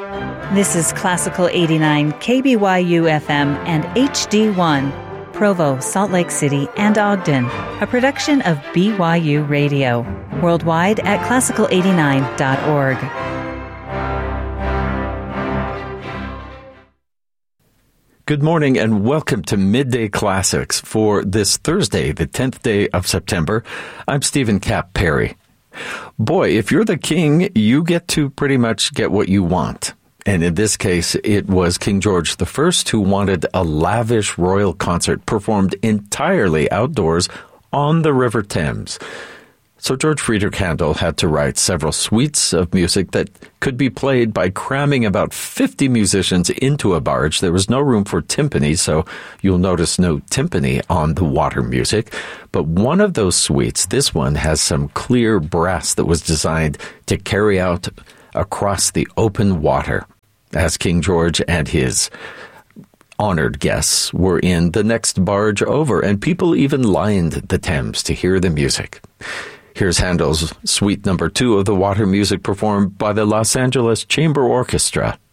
This is Classical 89 KBYU FM and HD1, Provo, Salt Lake City, and Ogden, a production of BYU Radio, worldwide at classical89.org. Good morning and welcome to Midday Classics for this Thursday, the 10th day of September. I'm Stephen Cap Perry. Boy, if you're the king, you get to pretty much get what you want. And in this case, it was King George I who wanted a lavish royal concert performed entirely outdoors on the River Thames. So George Friedrich Handel had to write several suites of music that could be played by cramming about 50 musicians into a barge. There was no room for timpani, so you'll notice no timpani on the water music. But one of those suites, this one, has some clear brass that was designed to carry out across the open water as King George and his honored guests were in the next barge over, and people even lined the Thames to hear the music. Here's Handel's Suite Number 2 of the water music performed by the Los Angeles Chamber Orchestra.